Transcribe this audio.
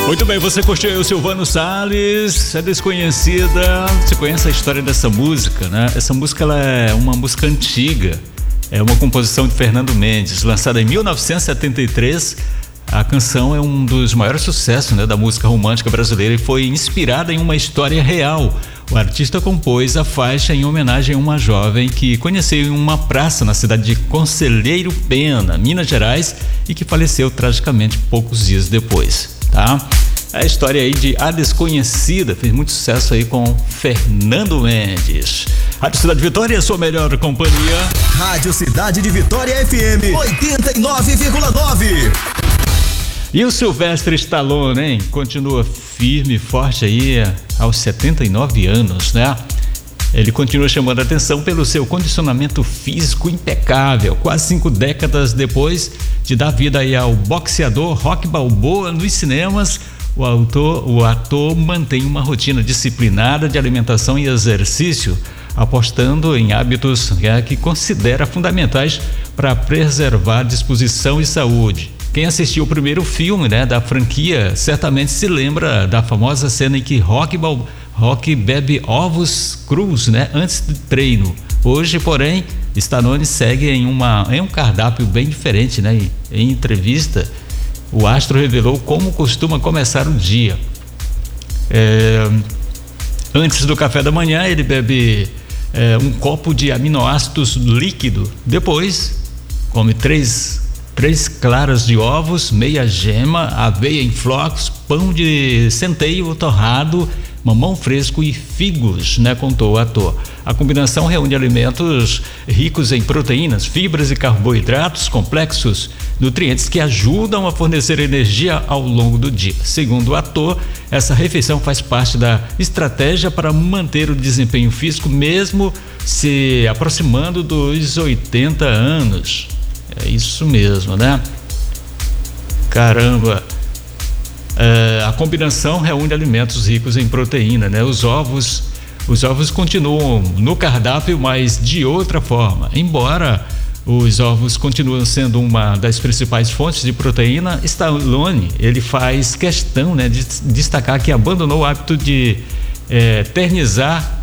Muito bem, você curtiu aí o Silvano Salles, é desconhecida. Você conhece a história dessa música, né? Essa música, ela é uma música antiga, é uma composição de Fernando Mendes, lançada em 1973. A canção é um dos maiores sucessos, né, da música romântica brasileira e foi inspirada em uma história real. O artista compôs a faixa em homenagem a uma jovem que conheceu em uma praça na cidade de Conselheiro Pena, Minas Gerais, e que faleceu tragicamente poucos dias depois, tá? A história aí de A Desconhecida fez muito sucesso aí com Fernando Mendes. Rádio Cidade Vitória, sua melhor companhia. Rádio Cidade de Vitória FM 89,9. E o Sylvester Stallone, hein? Continua firme e forte aí aos 79 anos, né? Ele continua chamando a atenção pelo seu condicionamento físico impecável, quase 5 décadas depois de dar vida aí ao boxeador Rocky Balboa nos cinemas. O ator mantém uma rotina disciplinada de alimentação e exercício, apostando em hábitos que considera fundamentais para preservar disposição e saúde. Quem assistiu o primeiro filme, né, da franquia certamente se lembra da famosa cena em que Rocky bebe ovos crus, né, antes do treino. Hoje, porém, Stallone segue em um cardápio bem diferente, né? Em entrevista, o astro revelou como costuma começar o dia. Antes do café da manhã, ele bebe um copo de aminoácidos líquido. Depois, come três claras de ovos, meia gema, aveia em flocos, pão de centeio torrado, mamão fresco e figos, né, contou o ator. A combinação reúne alimentos ricos em proteínas, fibras e carboidratos complexos, nutrientes que ajudam a fornecer energia ao longo do dia. Segundo o ator, essa refeição faz parte da estratégia para manter o desempenho físico, mesmo se aproximando dos 80 anos. É isso mesmo, né? Caramba! A combinação reúne alimentos ricos em proteína, né? Os ovos continuam no cardápio, mas de outra forma. Embora os ovos continuem sendo uma das principais fontes de proteína, Stallone, ele faz questão, né, de destacar que abandonou o hábito de eternizar